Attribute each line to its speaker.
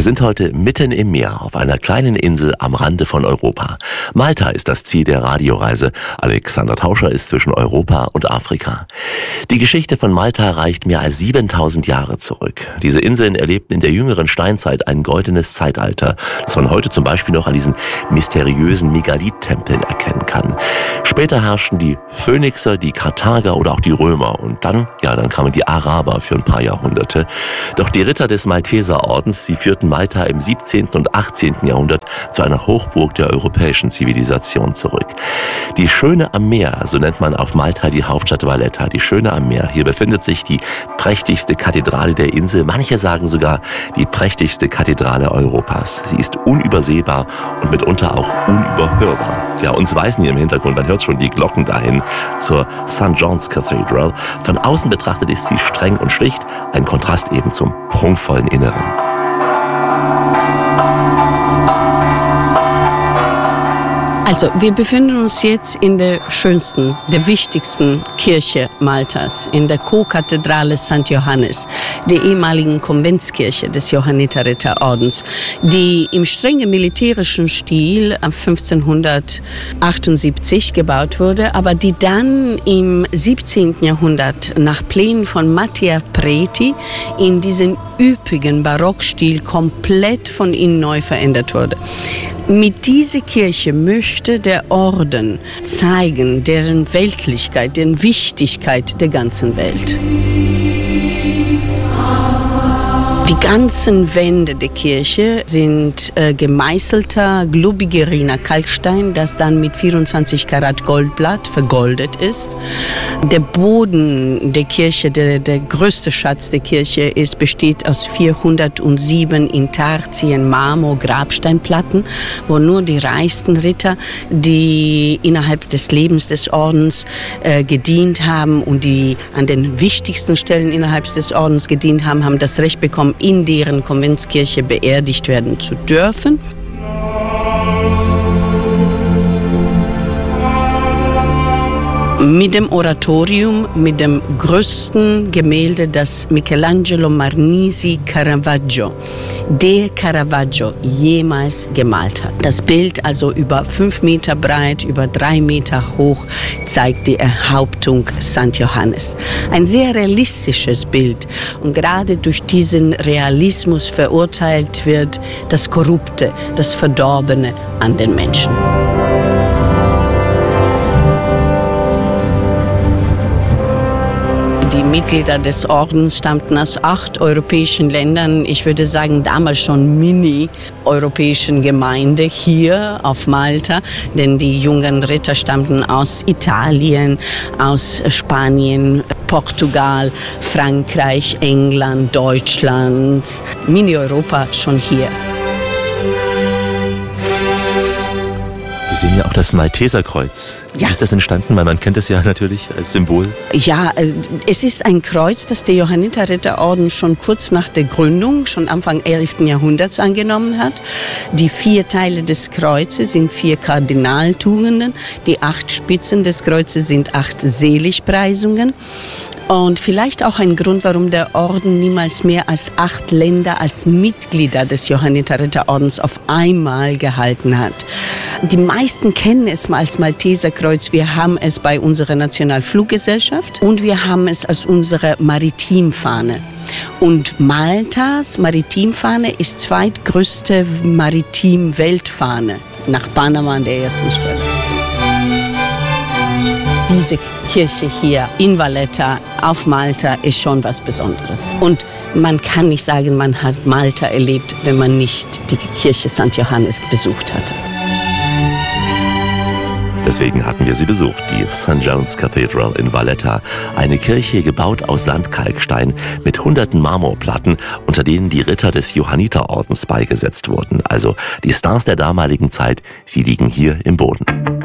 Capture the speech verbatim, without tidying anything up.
Speaker 1: Wir sind heute mitten im Meer auf einer kleinen Insel am Rande von Europa. Malta ist das Ziel der Radioreise. Alexander Tauscher ist zwischen Europa und Afrika. Die Geschichte von Malta reicht mehr als siebentausend Jahre zurück. Diese Inseln erlebten in der jüngeren Steinzeit ein goldenes Zeitalter, das man heute zum Beispiel noch an diesen mysteriösen Megalith-Tempeln erkennen kann. Später herrschten die Phönixer, die Karthager oder auch die Römer. Und dann, ja, dann kamen die Araber für ein paar Jahrhunderte. Doch die Ritter des Malteserordens, sie führten Malta im siebzehnten und achtzehnten Jahrhundert zu einer Hochburg der europäischen Zivilisation zurück. Die Schöne am Meer, so nennt man auf Malta die Hauptstadt Valletta, die Schöne am Meer. Hier befindet sich die prächtigste Kathedrale der Insel. Manche sagen sogar die prächtigste Kathedrale Europas. Sie ist unübersehbar und mitunter auch unüberhörbar. Ja, uns weisen hier im Hintergrund, man hört schon die Glocken dahin, zur Sankt John's Cathedral. Von außen betrachtet ist sie streng und schlicht, ein Kontrast eben zum prunkvollen Inneren.
Speaker 2: Also, wir befinden uns jetzt in der schönsten, der wichtigsten Kirche Maltas, in der Co-Kathedrale Sankt Johannes, der ehemaligen Konventskirche des Johanniterritterordens, die im strengen militärischen Stil ab fünfzehnhundertachtundsiebzig gebaut wurde, aber die dann im siebzehnten Jahrhundert nach Plänen von Mattia Preti in diesen üppigen Barockstil komplett von innen neu verändert wurde. Mit dieser Kirche möchte der Orden zeigen, deren Weltlichkeit, deren Wichtigkeit der ganzen Welt. Die ganzen Wände der Kirche sind äh, gemeißelter, globigeriner Kalkstein, das dann mit vierundzwanzig Karat Goldblatt vergoldet ist. Der Boden der Kirche, der, der größte Schatz der Kirche, ist, besteht aus vierhundertsieben Intarsien Marmor-Grabsteinplatten, wo nur die reichsten Ritter, die innerhalb des Lebens des Ordens äh, gedient haben und die an den wichtigsten Stellen innerhalb des Ordens gedient haben, haben das Recht bekommen, in deren Konventskirche beerdigt werden zu dürfen. Mit dem Oratorium, mit dem größten Gemälde, das Michelangelo Marnisi Caravaggio, der Caravaggio jemals gemalt hat. Das Bild, also über fünf Meter breit, über drei Meter hoch, zeigt die Enthauptung Sankt Johannes. Ein sehr realistisches Bild. Und gerade durch diesen Realismus verurteilt wird das Korrupte, das Verdorbene an den Menschen. Die Mitglieder des Ordens stammten aus acht europäischen Ländern, ich würde sagen damals schon mini-europäischen Gemeinde hier auf Malta, denn die jungen Ritter stammten aus Italien, aus Spanien, Portugal, Frankreich, England, Deutschland, Mini-Europa schon hier.
Speaker 1: Wir sehen ja auch das Malteserkreuz. Wie
Speaker 2: Ja.
Speaker 1: ist das entstanden? Weil man kennt es ja natürlich als Symbol.
Speaker 2: Ja, äh, es ist ein Kreuz, das der Johanniterritterorden schon kurz nach der Gründung, schon Anfang elften Jahrhunderts angenommen hat. Die vier Teile des Kreuzes sind vier Kardinaltugenden. Die acht Spitzen des Kreuzes sind acht Seligpreisungen. Und vielleicht auch ein Grund, warum der Orden niemals mehr als acht Länder als Mitglieder des Johanniterritterordens auf einmal gehalten hat. Die meisten kennen es mal als Malteserkreuz. Wir haben es bei unserer Nationalfluggesellschaft und wir haben es als unsere Maritimfahne. Und Maltas Maritimfahne ist zweitgrößte Maritim-Weltfahne, nach Panama an der ersten Stelle. Diese Kirche hier in Valletta auf Malta ist schon was Besonderes. Und man kann nicht sagen, man hat Malta erlebt, wenn man nicht die Kirche Sankt Johannes besucht hatte.
Speaker 1: Deswegen hatten wir sie besucht, die Sankt John's Cathedral in Valletta. Eine Kirche gebaut aus Sandkalkstein mit hunderten Marmorplatten, unter denen die Ritter des Johanniterordens beigesetzt wurden. Also die Stars der damaligen Zeit, sie liegen hier im Boden.